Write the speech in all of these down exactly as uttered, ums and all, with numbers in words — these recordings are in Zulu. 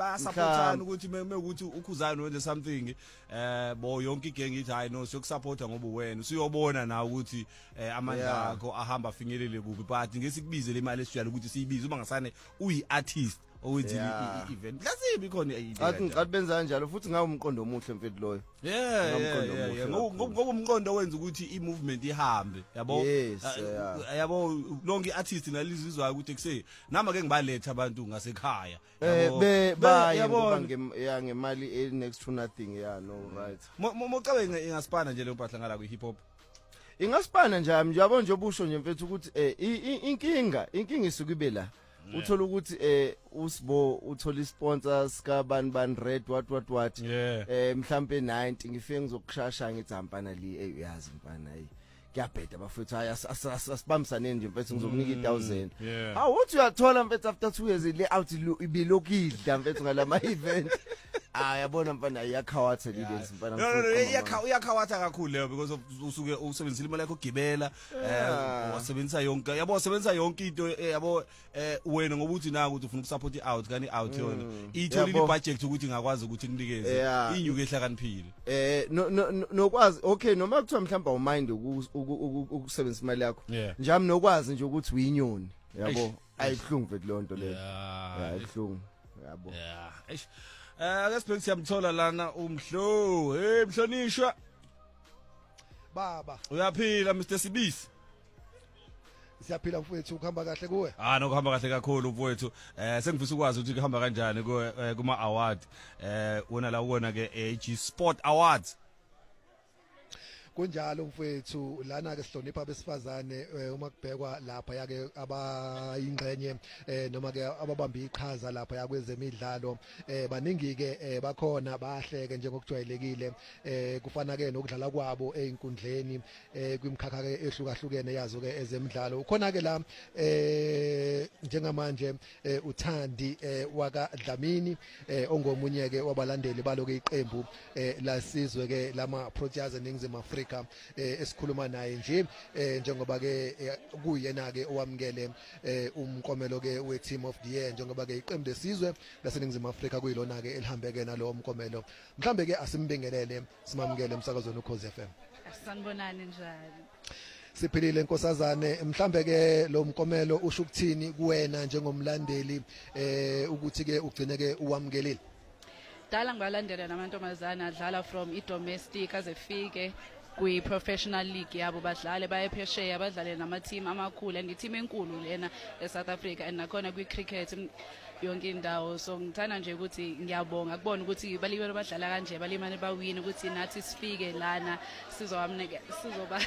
bayasupportana ukuthi mekuthi ukhuzana wenze something eh bo yonke igenge ithi hayi no siyokusupporta ngoba uwena usiyobona na ukuthi amandla akho ahamba afinyelele kuphi but ngesikubize le mali esijala ukuthi siyibize uma ngasane uyi artist owethi i-event lasibi khona i-idea athi ngathi benza kanjalo futhi ngabe umqondo omuhle mfethu loyo yeah ngoba umqondo wenza ukuthi i-movement ihambe yabo yabo lonke i-artist nalizizwa ukuthi kuse nama ke ngibaletha abantu ngasekhaya yabo be bayabo ngemali e next to nothing yeah no right mocabe ingasipana nje le mpahla ngala ku hip hop ingasipana njami yabo nje obusho nje mfethu ukuthi eh inkinga inkinga isuka ibe la uthola ukuthi eh usibo uthola isponsors ka bani bani red what what what eh mhlambe ninety ngifike ngizokushasha ngithi hampana li eyazi mpana hayi kuyabheda bafethu hayi asibambisane nje mfethu ngizokunika i one thousand ha uthi uyathola mfethu after two years le out ibilokidla mfethu ngalama event ah yabona mfana iyakhawatha lile mfana no no iyakha uyakhawatha kakhulu leyo because usuke usebenzisa imali yakho ugibela eh wasebenzisa yonke yabo wasebenzisa yonke into yabo eh wena ngoba uthi na ukuthi ufuna ukusupport i-out kani out yona itholile ibudget ukuthi ngakwazi ukuthi kunikeze inyuke ehlakaniphile eh nokwazi okay noma kuthiwa mhlamba umind ukusebenzisa imali yakho njami nokwazi nje ukuthi uyinyoni yabo ayibhlungu mfethu lonto leyo yeah ayibhlungu yabo yeah Eh akasibheki siyamthola lana umhlo hey mhlonishwa baba uyaphila Mr Sibisi siyaphila mfowethu ukuhamba kahle kuwe ah nokuhamba kahle kakhulu mfowethu eh sengifisa ukwazi ukuthi kuhamba kanjani kuma award eh wona la wona ke A G Sport Awards kunjalo mfowethu lana ke sihlonipha besifazane uma kubhekwa lapha yake abayingxenye noma ke ababamba iqhaza lapha yakwezemidlalo baningi ke bakhona bahleke njengokujwayelekile kufana ke nokudlala kwabo einkundleni kwimkhakha ke ehlukahlukene yazo ke ezemidlalo ukhona ke la njengamanje uThandi waka Dlamini ongomunye ke wabalandeli balo ke iqembu lasizwe ke lama Proteas eNingizimu Afrika esikhuluma naye nje njengoba ke kuyena ke owamkele umkomelo ke we team of the year njengoba ke iqembu lesizwe laseNingizimu Afrika kuyilona ke elihambeke nalo umkomelo mhlambe ke asimbingelele simamukele emsakazweni uKhozi F M sanibonani njalo siphilile nkosazane mhlambe ke lo mkomelo usho ukuthini kuwena njengomlandeli eh ukuthi ke ugcine ke uwamkelile dala ngibalandela namantombazana adlala from i-domestic azefike kwi-professional league yabo badlale bayephesheya badlale nama-team amakhulu and i-team enkulu lena e-South Africa and nakhona kwi-cricket yonke indawo so ngithanda nje ukuthi ngiyabonga kubona ukuthi balimele badlala kanje balimane bawina ukuthi nathi sifike lana sizowamneke sizoba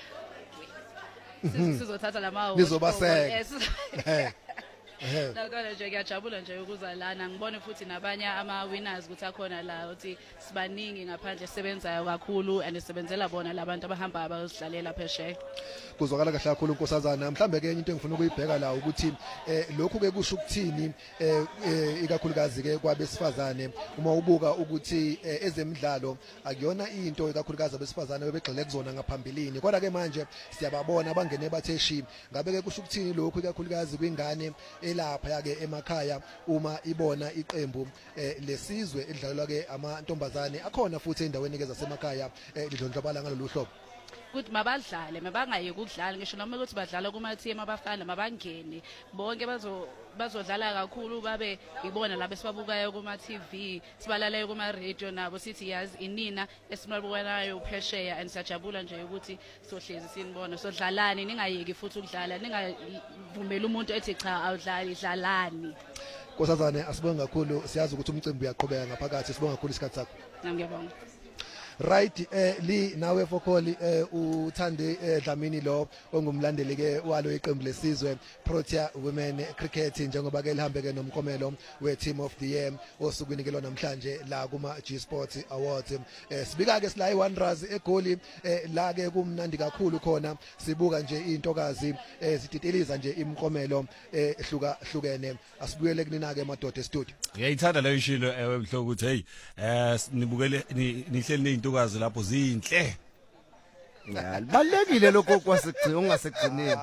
sizothatha lama nizobaseka Nakona nje ngiyajabula nje ukuza lana ngibone futhi nabanye ama winners ukuthi akhona la uthi sibaningi ngaphandle sebenzayo kakhulu and sebenzela bona labantu abahamba abasidlalela phesheya kuzwakala kahle kakhulu nkosazana mhlambe ke into engifuna ukuyibheka la ukuthi lokhu ke kusho ukuthini ikakhulukazi ke kwabesifazane uma ubuka ukuthi ezemidlalo akuyona into ikakhulukazi abesifazane bebegxile kuzona ngaphambilini kodwa ke manje siyababona bangene batheshi ngabe ke kusho ukuthini lokhu ikakhulukazi kwingane elapha yake emakhaya uma ibona iqembu lesizwe edlalwa ke amantombazane akhona futhi endaweni ke zasemakhaya lidlondlobala ngalolu hlobo ukuthi mabadlale mabangayeki ukudlala ngisho noma ukuthi badlala kuma team abafana mabangene bonke bazo bazodlala kakhulu babe ibona labo sibabukayo kuma T V sibalalayo kuma radio nabo sithi yazi inina esimabukanayo uphesheya and siyajabula nje ukuthi sohlezi sinibona sodlalani ningayeki futhi ukudlala ningavumela umuntu ethi cha awudlali dlalani nkosazane asibonga kakhulu siyazi ukuthi umcimbi uyaqhubeka ngaphakathi sibonga kakhulu isikhathi sakho ngiyabonga right eh li nawe Fokoli eh uThandi Dlamini lo ongumlandeli ke walo iqembu lesizwe Protea Women Cricket njengoba ke lihambe ke nomkomelo we team of the year osukwini ke lo namhlanje la kuma G Sports Awards eh sibika ke sila iWanderers eGoli eh la ke kumnandi kakhulu khona sibuka nje intokazi eh zititiliza nje imkomelo ehluka hlukene asibuyele kunina ke madoda studio ngiyayithanda leyo shilo ewe mhlo ukuthi hey eh nibukele nihleli intokazi lapho zinhle Ya balekile lokho kwasekugcina ungasekugcineni.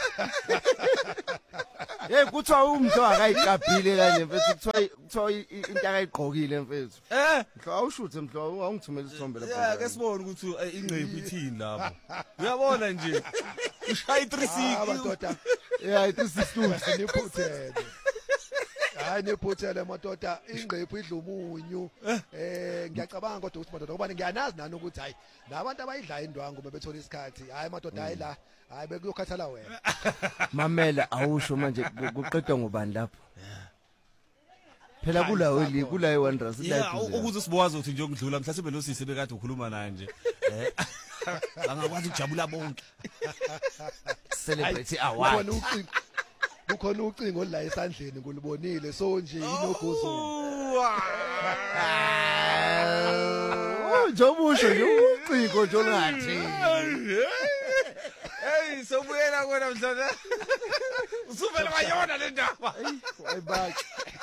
Hey kuthiwa umuntu akayiqabhile kanje mfethu kuthiwa kuthiwa into akayigqokile mfethu. Eh, mhlo awushuthe mhlo awungithumela isithombe lapha. yeah, ke sibone ukuthi ingqephu ithini lapho. Uyabona nje. Ushaya three sixty. Madoda. Yeah, three sixty Niphuthele. Hayi niphuthele madoda ingqephu idla umunyu. Eh ngiyacabanga kodwa ukuthi madoda ngoba ngiyanazi nani ukuthi hayi nabantu abayidla indwangu bebethola isikhathi. Hayi madoda hayi la. Hayi bekuyokhathala wena. Mamela awusho manje kuqedwa ngobani lapho. Phela kulawo li kulayo Wanderers la. Yeah, ukuze sibowazi ukuthi nje ngidlula mhlawumbe lo sisi bekade ukhuluma naye nje. Eh. Angakwazi ukujabula bonke. Celebrate award. Kukhona ucingo la esandleni kulibonile so nje inogozo. Oh, jobusho nje ucingo nje ngathi. Hey, sobuyela kwena mhlana. Usuvela bayona le ndaba. Hayi back.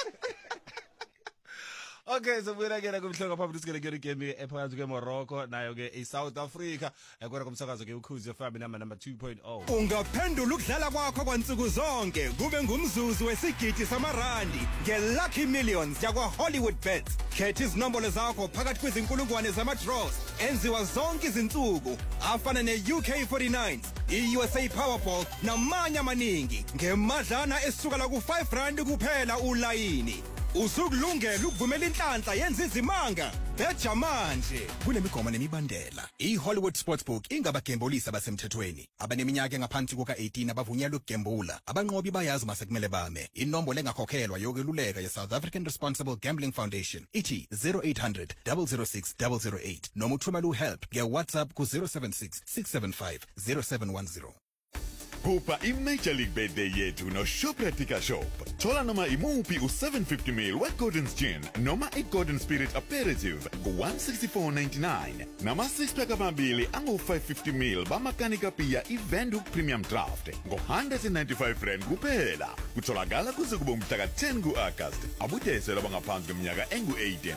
Okay, so we're again kumhloka phambili sikele kuyona game ephakathi kweMorocco nayo ke eSouth Africa ekona kumsakazo ke ukhuzi efamily number number two point oh. Ungaphendula ukudlala kwakho kwansuku zonke kube ngumzuzu wesigidi samarandi ngeLucky Millions yakwa Hollywood Bets. Khetha izinombolo zakho phakathi kwezinkulungwane zama-draws enziwa zonke izinsuku afana ne-U K forty-nine, i-U S A Powerball namanye amaningi ngemadlana esukela ku-five rand kuphela ulayini. Usukulungela ukuvumela inhlanhla yenza izimanga beja manje kunemigomo nemibandela. I-Hollywood Sportsbook ingabagembulisi abasemthethweni abaneminyaka engaphansi kuka-eighteen abavunyelwe ukugembula. Abanqobi bayazi masekumele bame. Inombolo engakhokhelwa yokweluleka ye-South African Responsible Gambling Foundation ithi zero eight hundred, zero zero six, zero zero eight noma uthumela uhelp nge-WhatsApp ku zero seven six, six seven five, zero seven one zero. Kupa i-Major League Birthday yethu no Shopratica Shop. Thola noma imuphi u-seven fifty milliliters we-Gordon's Gin noma i-Gordon Spirit Aperitif ku-one sixty-four ninety-nine. Nama six pack amabili angu-five fifty milliliters bamakanika pia i-Venduk Premium Draft ngo-one hundred ninety-five rand kuphela. Kutholakala kuze kube umhlaka ten ku-August. Abudesela bangaphansi kweminyaka engu-eighteen.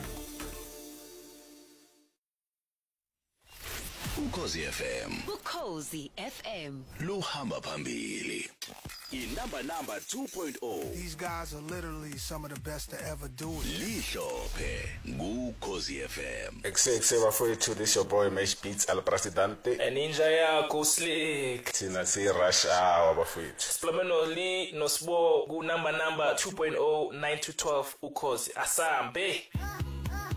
Ukhozi F M. Ukhozi F M. Luhamba phambili. Inamba number two point oh. These guys are literally some of the best to ever do it. Lihlophe ngukhozi F M. Ekuseke bafowethu, this your boy Mesh Beats Al Presidente. Ninja yakho slick. Thina si rush hour bafowethu. Splomeno li no sbo ku number number two point oh nine to twelve ukhozi asambe.